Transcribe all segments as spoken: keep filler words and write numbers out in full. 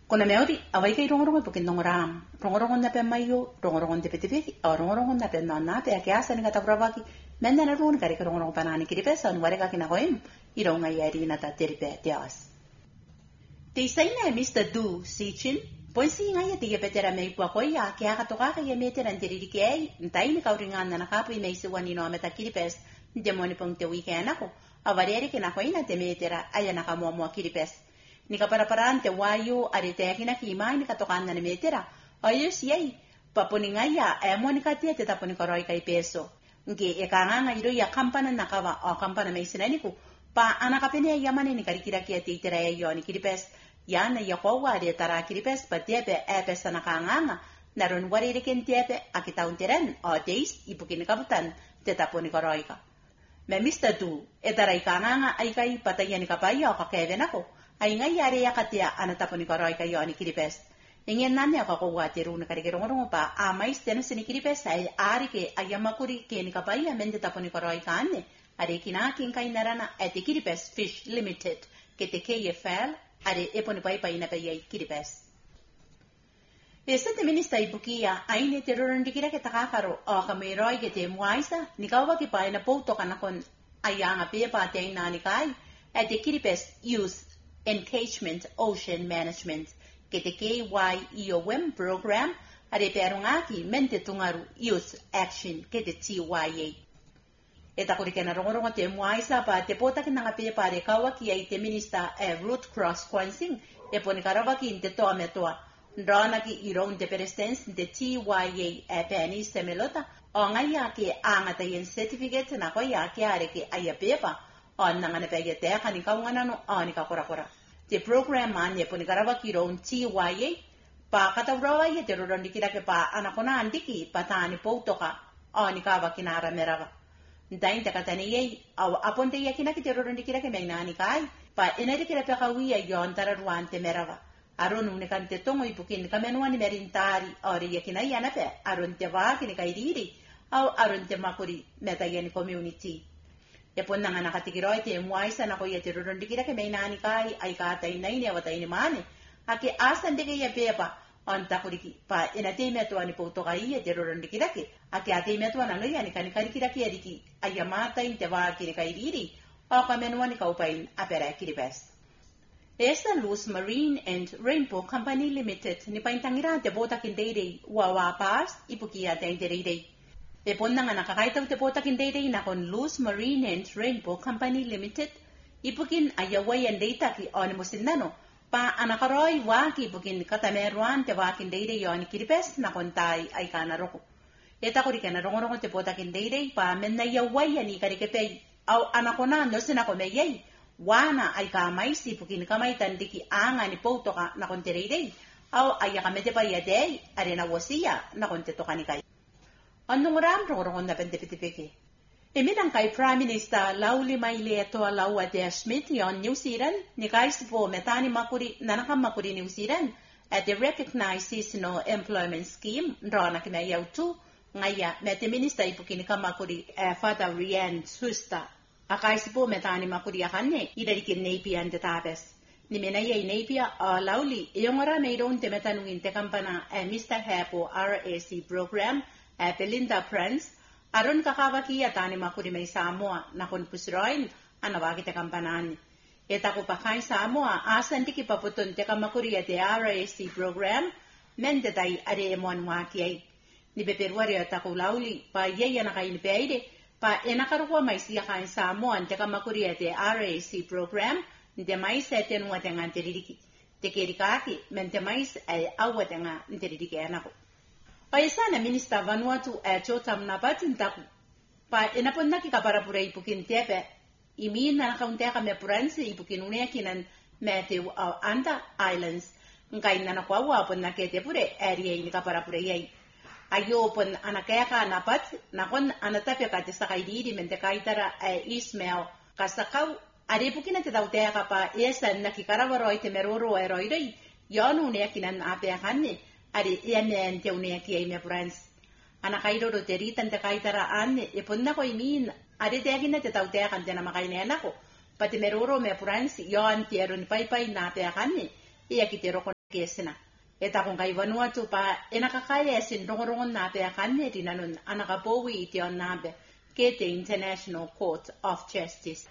Kuna meori awai kai rongorongo pukin nongoram. Rongorongo na pe mayo, rongorongo te petipiki, o rongorongo na pe nana pe akiasa ni katabravaki. Menda na run kari rongorongo panani kiripesa on wareka kinakoim. Ironga yari na ta teripe tias. Te saina Mister Du Sichin. Poisi ngai te petera mei puakoia ke aka toka ke metera ntiriki ai. Ntai ni kauringan na kapu nei se wani no meta kiripes. Demoni pong te weekend ako. Avareri ke nakoina te metera ayana ka mo mo kiripes. Ni ka paraparante wayo are te akina ki mai ni ka tokana ni metera ayo siai paponi ngaya e mo ni ka te te taponi ka roi kai peso nge e ka nganga iro ya kampana na kawa o kampana mai sinaniku pa ana ka pene ya mane ni ka rikira ki te itera yo ni kiripes ya na ya ko wa de tara kiripes pa te be e pesa na ka nganga na ron wari re ken te be akita unteren o deis ipukin ka butan te taponi ka roi ka me Mister Du e tara ka nganga ai kai pataya ni ka pa yo ka ke venako ai ngai are ya katia ana taponi ka roi ka yo ni kiripes ingen nane ka ko wa te runa ka rongo pa a mais tena sini kiripes ai ari ke ayamakuri ke ni ka pa ya mende taponi ka roi ka ane are kina kin kai narana at kiripes fish limited ke te K F L are eponi pai pai na pa ya kiripes Este ministra ibukia ai ne te rona ndikira ke takakaro o ka me roi ke te muaisa ni ka wa ki pa na pouto kana kon ayanga pe pa te ina ni kai at kiripes youth Engagement Ocean Management ke te K Y E O M program are perungaki mente tungaru Youth Action ke te T Y A e ta kurikena rongorongo te muaisa pa te pota ki nanga pe pare kawa ki ai te minister e root cross crossing e poni karava ki te toa me toa ndana ki irong te perestens te T Y A e peni semelota o ngai ya ki anga te yen certificate na ko ya ki are ki ai pepa on nanga ne pege te ka ni ka ngana no ani ka kora kora te program man ye poni karava ki ron T Y A pa kata rawa ye te ron dikira ke pa ana kona andiki patani poutoka ani ka wa kinara merava ndai te kata ni ye au aponte ye kina ki te ron dikira ke me nani kai pa ena dikira pe ka wi ye yon tara ruan te merava aron ne kan te tongo ipukin ka menua ni merintari ori ye kina yana pe aron te wa kini kai riri au aron te makuri meta ye ni community e ponna ngana katikiroi te muaisa na ko ye te rondikira ke meinani kai ai ka tai nei ne wata ini mane ake asan de ye pepa on takuriki pa ina te me to ani poto kai ye te rondikira ke ake ate me to na no yani kan kari kira ke riki ai mata in te wa kire kai riri o ka menwani ka upain apera kiribes Esta Luz Marine and Rainbow Company Limited ni paintangira te bota kindeirei wa wa pas ipukia te indeirei E ponna nga nakakaitaw te pota kindeirei na kon Luz Marine and Rainbow Company Limited ipukin ayaway ang data ki on mo sinano pa anakaroy wa ki ipukin katameruan te wa kindeirei yon kiripes na kontay ay kanaroko. Eta ko ri kanarongorongo te pota kindeirei pa men na yaway ani karikepay au anakona no sinako meyay wana ay kamay si ipukin kamay tandiki anga ni poto ka na kontereirei au ayakamete pa yadey arena wasiya na konteto kanikay. Anong ram rongorongon na pentipitipiki. Iminang kay Prime Minister Lauli Maileto Laua de Schmidt yon New Zealand ni kais po metani makuri nanakam makuri New Zealand at the recognized seasonal employment scheme rona kimayaw tu ngaya mete minister ipukin ka makuri uh, Father Rian Susta akais po metani makuri akane idarikin Napier de Tabes. Ni menaya Napier uh, Lauli yung ora mayroon te metanungin te kampana uh, Mister Hapo R A C program Uh, Belinda Prince, aron kakawaki atani makuri may Samoa na konpusroin anawagi te kampanani. Eta ko pa kay Samoa asan tiki paputon te kamakuri at R A C program mendetay aremon wakiay. Ni beperwari at ako lauli pa yaya na kayo ni peide pa enakaruwa may siya kay Samoa te kamakuri at R A C program nde may seten watengan tiririki. Te kerikaki mente may ay awatenga tiririki anako. Paisa na Minister Vanuatu e chotam na patintaku. Pa inapon na kikaparapura ipukin tepe. Imin na nakauntea ka me puransi ipukin unia kinan mete uh, Anta Islands. Ngkain na nakwawa pon na kete pure area ini kaparapura yay. Ayo pon anakaya ka napat nakon anatape ka tisakay didi mente kaitara e Ismail kasakaw. Ade pukin na titautea ka pa esan nakikarawaroy temeroro e roidoy. Yon unia kinan apea kanne. Ari yan te unia ki ay me prans ana kairo do teritan te kaitara ane e ponna ko imin ari te agina te tau te kan te na makaine anako pati meroro me prans yon tiero ni pai pai na te kanne iya ki tero kesina. Eta kung kaivanua tu pa enakakaya sin rongorongon nape akanne dinanun anakapowi iti on nabe ke the International Court of Justice.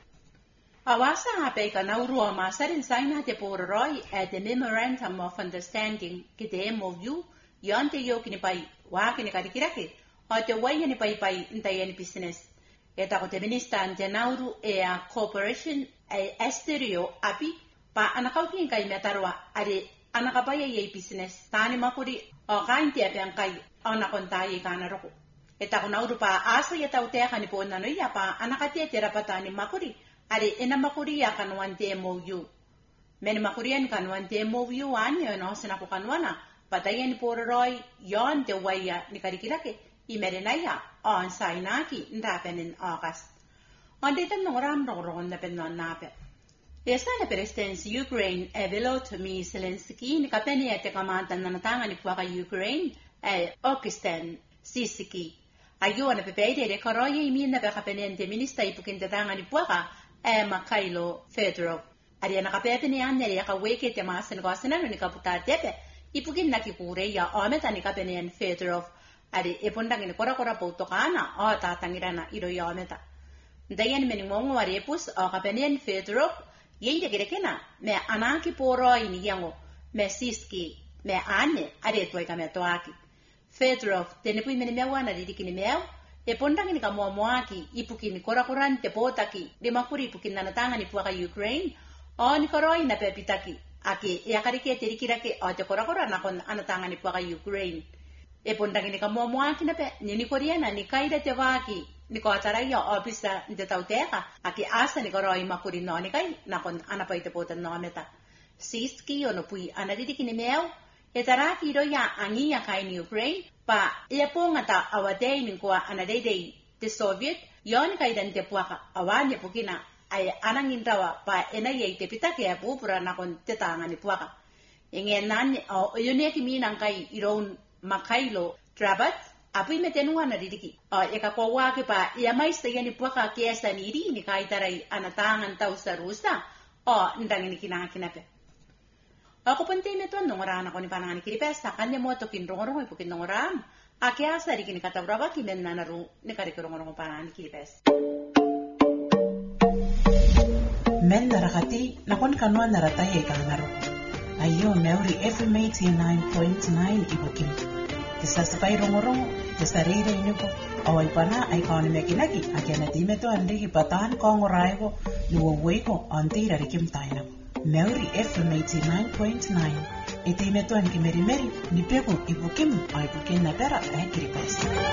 Awasa hape ka naurua masarin saina te pororoi at the Memorandum of Understanding ke the M O U yon te yo kini pai wa kini karikirake o te wai ni pai pai ntayani business. Eta ko te minista ante nauru e a corporation e esterio api pa anakauki kai metarwa are anakapaya ye business tani makuri o kainti api angkai anakontai kana roko. Eta ko nauru pa asa ya tau te kani po nano ya pa anakati te rapatani makuri are ena makuri ya kanwan te M O U. Men makurian kanwan te M O U ani no sina ko kanwana patayan pororoi yon te waya ni karikirake I merenaya on sainaki ndapen August. On data no ram no ron na pen non nape. Esana presidents Ukraine e Volodymyr Zelensky ni kapeni ete kamanta na natanga ni kwa Ukraine e Okistan Sisiki. Ayo na pepeide de koroye imi na kapeniente minister ipukinta tanga ni kwa e Mikhailo Fedorov. Ari na kapepe ni ane ya kaweke te masen ko senano ni kaputa tepe ipukin na kikure ya ometa ni kapenien Fedorov. Ari epondangin kora kora pauto kana o tatangirana iro yometa. Dayan meni mongo arepus o kapenien Fedorov yeide gerekena me anaki poro ini yango me siski me ane are toy kametoaki. Fedorov tenepui meni mewana didikini meu epondangin ka momoaki ipukini kora korante potaki de makuri ipukin nanatanga ni puaka Ukraine o ni koroi na pepitaki aki yakarike terikirake o te kora kora nakon anatanga ni puaka Ukraine. E pondangini ka momoaki na pe ni koreana ni kaida te waki ni ko ataraya opisa de tauteka aki asa ni koroi makuri no ni kai nakon anapaite potan no meta siski ono pui anadidiki ni meu e taraki ro ya angia kai ni Ukraine pa e ponga ta awatei ni ko anadei te Soviet yon kai dan te puaka awanya pukina ay anangintawa pa enai te pitake ya pupura nakon te tanga ni puaka ingen nan o yone ki minang kai iron Mikhailo Trabat api metenua na didiki o eka kwa wake pa ia maista yani puaka kiesa ni iri ni kaitarai anatangan tau sarusa o ndangini kinakinape ako pante meto nongorana ko ni panangani kiripesa kanya moto kinrongorongo ipukin nongoram akia sari kini katabraba kimen nanaru ni karikorongorongo panangani kiripesa men narakati nakon kanwa narataye kanaro ayo meuri F M eighty-nine point nine ibukim Tesa sapai rongo-rongo, tesa reira inuko, awal pana ay kawan mekinagi, akena timeto andigi patahan kongoraigo, nuwawego antira rikim tainam. Meuri F M eighty-nine point nine, itimeto an kimeri-meri, nipeku ibukim ay bukin na pera ay kiripes.